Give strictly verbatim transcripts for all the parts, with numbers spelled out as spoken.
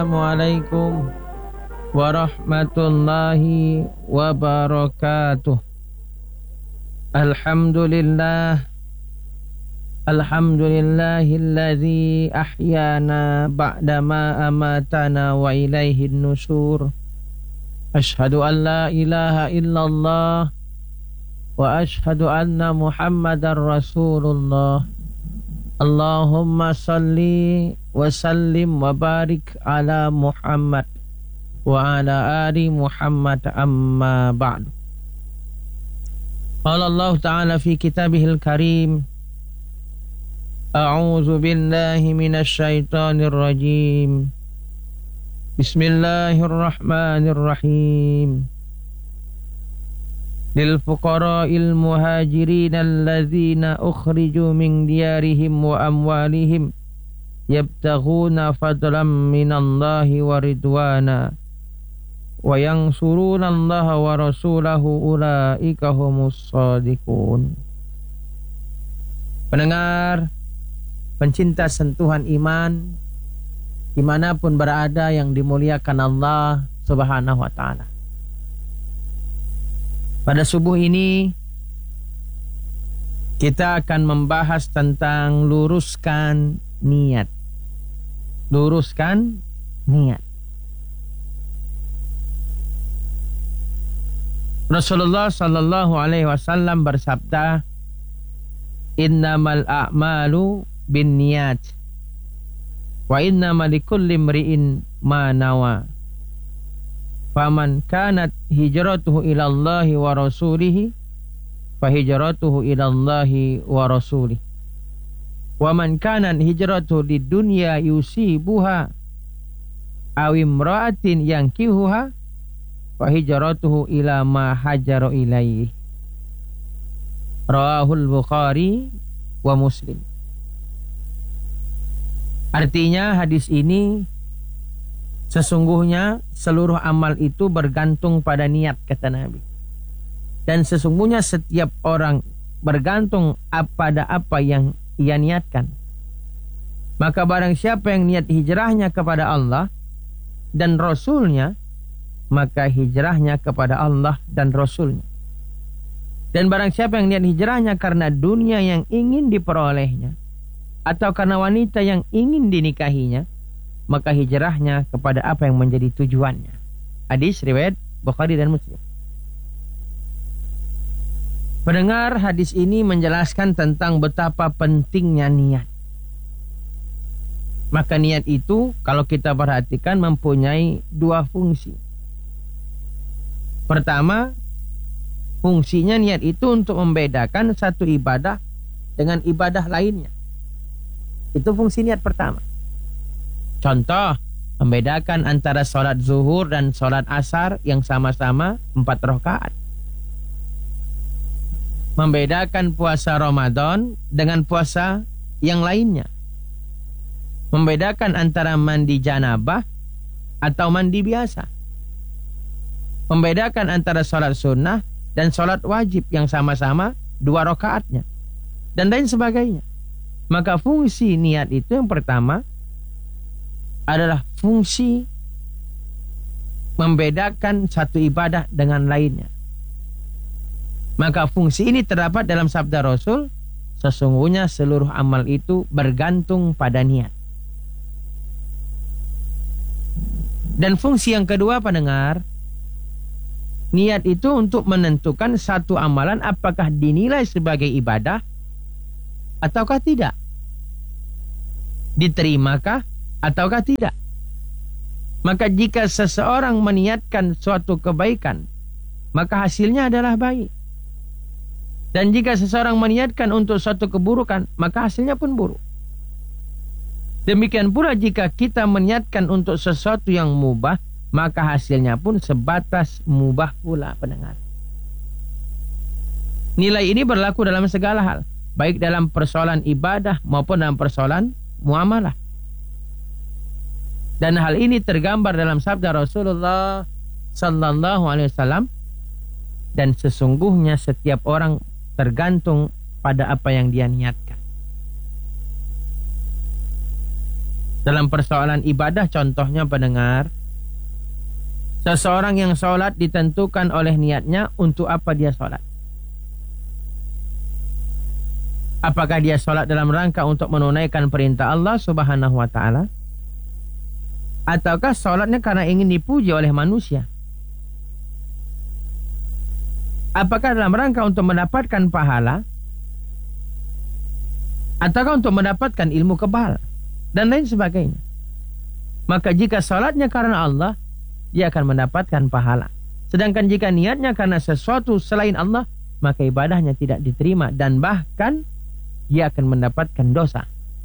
Assalamualaikum warahmatullahi wabarakatuh. Alhamdulillah Alhamdulillahilladzi ahyana ba'dama amatana wa ilaihin nusur. Ashhadu an la ilaha illallah wa ashhadu anna Muhammadar Rasulullah. Allahumma salli wa sallim wa barik ala Muhammad wa ala ali Muhammad, amma ba'du. Qala Allah Ta'ala fi kitabihil karim, a'udzu billahi minasy syaithanir rajim. Bismillahirrahmanirrahim. Lil fuqara'il muhajirin alladzina ukhriju min diyarihim wa amwalihim yabtaghuna fadlan minallahi wa ridwana wa yansuruna allaha wa rasulahu ulaika humus shadiqun. Pendengar, pencinta sentuhan iman dimanapun berada yang dimuliakan Allah Subhanahu wa ta'ala, pada subuh ini kita akan membahas tentang luruskan niat. Luruskan niat. Rasulullah sallallahu alaihi wasallam bersabda, "Innamal a'malu binniyat wa innamal likulli imri'in ma nawa. Faman kanat hijratuhu ilallahi wa rasulihi fa hijratuhu ilallahi wa rasulih. Wa man kanat hijratuhu lidunya yusibuha aw imra'atin yankihuha fa hijratuhu ila ma hajara ilaihi." Rawahul Bukhari wa Muslim. Artinya hadis ini, sesungguhnya seluruh amal itu bergantung pada niat, kata Nabi. Dan sesungguhnya setiap orang bergantung pada apa yang ia niatkan. Maka barang siapa yang niat hijrahnya kepada Allah dan Rasulnya, maka hijrahnya kepada Allah dan Rasulnya. Dan barang siapa yang niat hijrahnya karena dunia yang ingin diperolehnya, atau karena wanita yang ingin dinikahinya, maka hijrahnya kepada apa yang menjadi tujuannya. Hadis riwayat Bukhari dan Muslim. Pendengar, hadis ini menjelaskan tentang betapa pentingnya niat. Maka niat itu kalau kita perhatikan mempunyai dua fungsi. Pertama, fungsinya niat itu untuk membedakan satu ibadah dengan ibadah lainnya. Itu fungsi niat pertama. Contoh, membedakan antara sholat zuhur dan sholat asar yang sama-sama empat rakaat. Membedakan puasa Ramadan dengan puasa yang lainnya. Membedakan antara mandi janabah atau mandi biasa. Membedakan antara sholat sunnah dan sholat wajib yang sama-sama dua rakaatnya. Dan lain sebagainya. Maka fungsi niat itu yang pertama adalah fungsi membedakan satu ibadah dengan lainnya. Maka fungsi ini terdapat dalam sabda Rasul, sesungguhnya seluruh amal itu bergantung pada niat. Dan fungsi yang kedua, pendengar, niat itu untuk menentukan satu amalan apakah dinilai sebagai ibadah ataukah tidak, diterimakah ataukah tidak. Maka jika seseorang meniatkan suatu kebaikan, maka hasilnya adalah baik. Dan jika seseorang meniatkan untuk suatu keburukan, maka hasilnya pun buruk. Demikian pula jika kita meniatkan untuk sesuatu yang mubah, maka hasilnya pun sebatas mubah pula, pendengar. Nilai ini berlaku dalam segala hal, baik dalam persoalan ibadah maupun dalam persoalan muamalah. Dan hal ini tergambar dalam sabda Rasulullah sallallahu alaihi wasallam, dan sesungguhnya setiap orang tergantung pada apa yang dia niatkan. Dalam persoalan ibadah contohnya pendengar, seseorang yang sholat ditentukan oleh niatnya untuk apa dia sholat. Apakah dia sholat dalam rangka untuk menunaikan perintah Allah subhanahu wa ta'ala, ataukah sholatnya karena ingin dipuji oleh manusia? Apakah dalam rangka untuk mendapatkan pahala, ataukah untuk mendapatkan ilmu kebal, dan lain sebagainya? Maka jika sholatnya karena Allah, dia akan mendapatkan pahala. Sedangkan jika niatnya karena sesuatu selain Allah, maka ibadahnya tidak diterima dan bahkan dia akan mendapatkan dosa.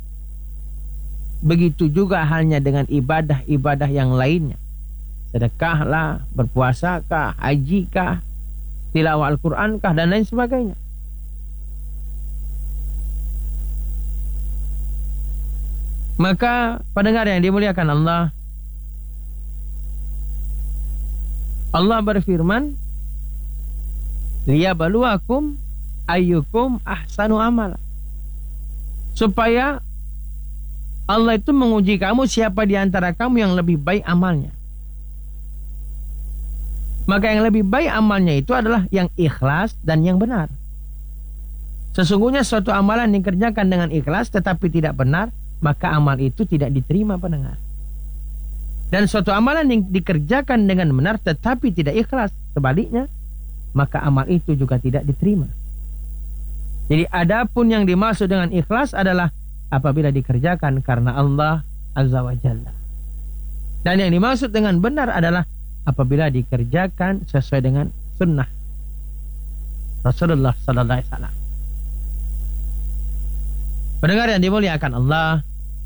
Begitu juga halnya dengan ibadah-ibadah yang lainnya. Sedekahlah, berpuasakah, hajikah, tilawah Al-Qur'ankah, dan lain sebagainya. Maka pendengar yang dimuliakan Allah, Allah berfirman, liyabluwakum ayyukum ahsanu amala. Supaya Allah itu menguji kamu siapa di antara kamu yang lebih baik amalnya. Maka yang lebih baik amalnya itu adalah yang ikhlas dan yang benar. Sesungguhnya suatu amalan dikerjakan dengan ikhlas tetapi tidak benar, maka amal itu tidak diterima pendengar. Dan suatu amalan yang dikerjakan dengan benar tetapi tidak ikhlas, sebaliknya, maka amal itu juga tidak diterima. Jadi adapun yang dimaksud dengan ikhlas adalah apabila dikerjakan karena Allah Azza wa Jalla. Dan yang dimaksud dengan benar adalah apabila dikerjakan sesuai dengan sunnah Rasulullah sallallahu alaihi wasallam. Pendengar yang dimuliakan Allah,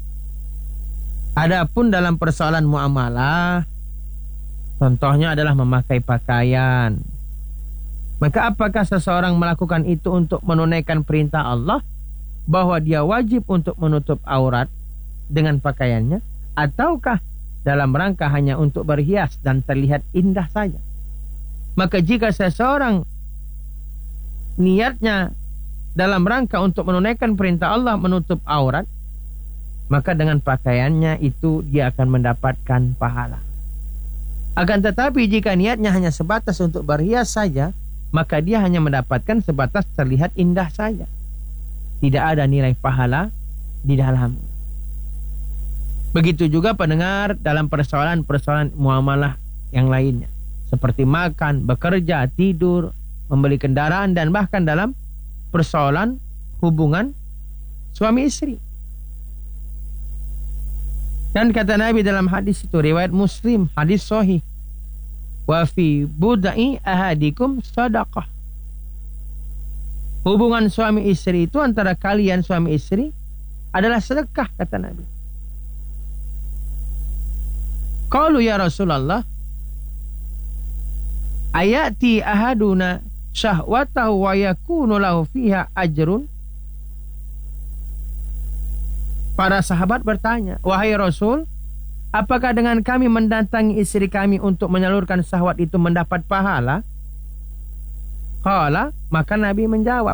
adapun dalam persoalan muamalah, contohnya adalah memakai pakaian. Maka apakah seseorang melakukan itu untuk menunaikan perintah Allah bahwa dia wajib untuk menutup aurat dengan pakaiannya, ataukah dalam rangka hanya untuk berhias dan terlihat indah saja? Maka jika seseorang niatnya dalam rangka untuk menunaikan perintah Allah menutup aurat, maka dengan pakaiannya itu dia akan mendapatkan pahala. Akan tetapi jika niatnya hanya sebatas untuk berhias saja, maka dia hanya mendapatkan sebatas terlihat indah saja. Tidak ada nilai pahala di dalamnya. Begitu juga pendengar dalam persoalan-persoalan muamalah yang lainnya, seperti makan, bekerja, tidur, membeli kendaraan, dan bahkan dalam persoalan hubungan suami istri. Dan kata Nabi dalam hadis itu, riwayat Muslim, hadis sahih, wa fi budai ahadikum sadaqah. Hubungan suami istri itu antara kalian suami istri adalah sedekah, kata Nabi. Qalu ya Rasulullah, ayati ahaduna syahwatahu wa yakunu lahu fiha ajrun. Para sahabat bertanya, wahai Rasul, apakah dengan kami mendatangi istri kami untuk menyalurkan syahwat itu mendapat pahala? Qala, maka Nabi menjawab,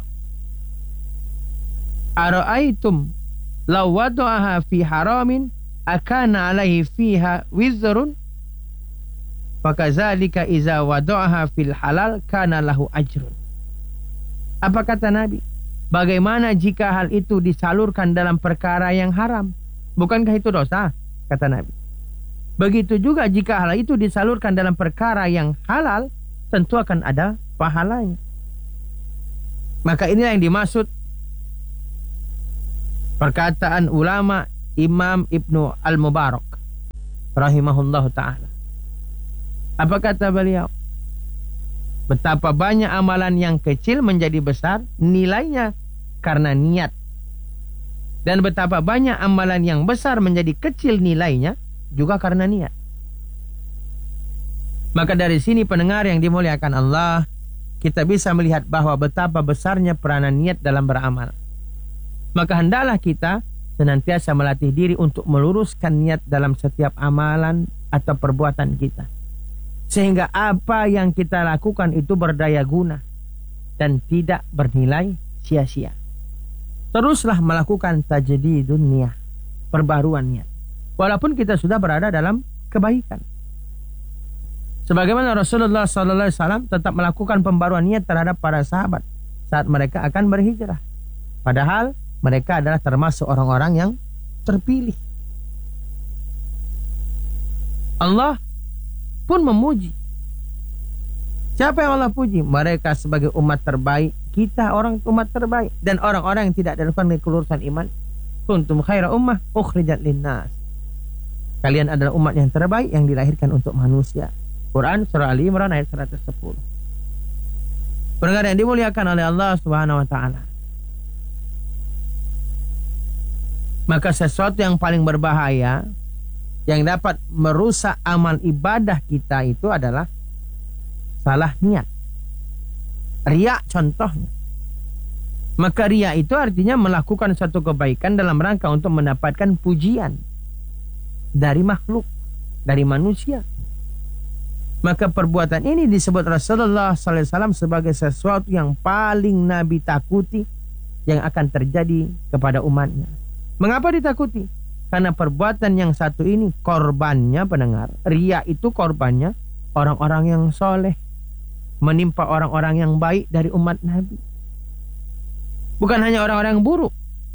ara'aitum law wada'aha fi haramin akana alaihi fiha wizrun fakazalika iza wada'aha fil halal kana lahu ajrun. Apa kata Nabi? Bagaimana jika hal itu disalurkan dalam perkara yang haram? Bukankah itu dosa? Kata Nabi. Begitu juga jika hal itu disalurkan dalam perkara yang halal, tentu akan ada pahalanya. Maka inilah yang dimaksud perkataan ulama Imam Ibnu Al-Mubarak rahimahullahu ta'ala. Apa kata beliau? Betapa banyak amalan yang kecil menjadi besar nilainya karena niat. Dan betapa banyak amalan yang besar menjadi kecil nilainya juga karena niat. Maka dari sini pendengar yang dimuliakan Allah, kita bisa melihat bahwa betapa besarnya peranan niat dalam beramal. Maka hendaklah kita senantiasa melatih diri untuk meluruskan niat dalam setiap amalan atau perbuatan kita, sehingga apa yang kita lakukan itu berdaya guna dan tidak bernilai sia-sia. Teruslah melakukan tajdidun niyah, perbaruan niat. walaupun kita sudah berada dalam kebaikan. Sebagaimana Rasulullah sallallahu alaihi wasallam tetap melakukan pembaruan niat terhadap para sahabat saat mereka akan berhijrah. Padahal mereka adalah termasuk orang-orang yang terpilih. Allah pun memuji. Siapa yang Allah puji? Mereka sebagai umat terbaik. Kita orang umat terbaik. Dan orang-orang yang tidak dilakukan kelurusan iman. Kuntum khaira ummah ukhrijat linnas. Kalian adalah umat yang terbaik yang dilahirkan untuk manusia. Quran surah Ali Imran ayat seratus sepuluh. Pendengar yang dimuliakan oleh Allah Subhanahu wa taala. Maka sesuatu yang paling berbahaya yang dapat merusak amal ibadah kita itu adalah salah niat. Riya contohnya. Maka riya itu artinya melakukan suatu kebaikan dalam rangka untuk mendapatkan pujian dari makhluk, dari manusia. Maka perbuatan ini disebut Rasulullah sallallahu alaihi wasallam sebagai sesuatu yang paling Nabi takuti yang akan terjadi kepada umatnya. Mengapa ditakuti? Karena perbuatan yang satu ini korbannya, pendengar, riya itu korbannya orang-orang yang soleh, menimpa orang-orang yang baik dari umat Nabi. Bukan hanya orang-orang yang buruk,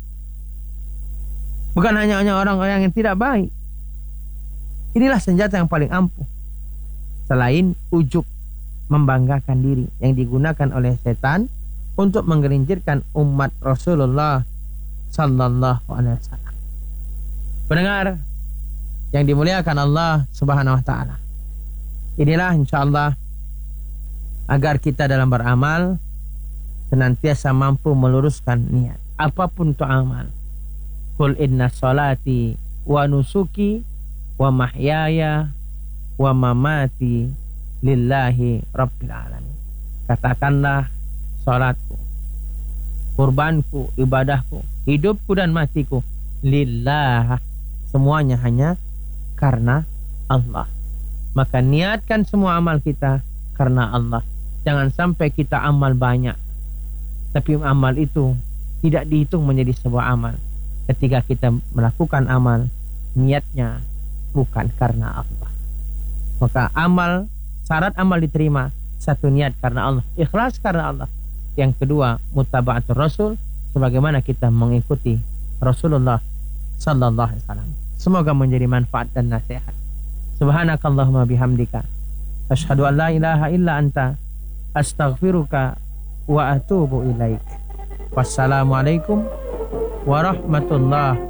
bukan hanya hanya orang-orang yang tidak baik. Inilah senjata yang paling ampuh selain ujub, membanggakan diri yang digunakan oleh setan untuk menggelincirkan umat Rasulullah sallallahu alaihi wasallam. Pendengar yang dimuliakan Allah Subhanahu wa taala. Inilah insyaallah agar kita dalam beramal senantiasa mampu meluruskan niat apapun itu amal. Qul inna sholati wa nusuki wa mahyaya wa mamati lillahi rabbil alamin. Katakanlah, salatku, kurbanku, ibadahku, hidupku dan matiku lillah, semuanya hanya karena Allah. Maka niatkan semua amal kita karena Allah. Jangan sampai kita amal banyak tapi amal itu tidak dihitung menjadi sebuah amal. Ketika kita melakukan amal, niatnya bukan karena Allah. Maka amal, syarat amal diterima, satu niat karena Allah, ikhlas karena Allah. Yang kedua, mutaba'atul Rasul, sebagaimana kita mengikuti Rasulullah sallallahu alaihi wasallam. Semoga menjadi manfaat dan nasihat. Subhanakallahumma bihamdika asyhadu an la ilaha illa anta astaghfiruka wa atubu ilaik. Wassalamualaikum warahmatullahi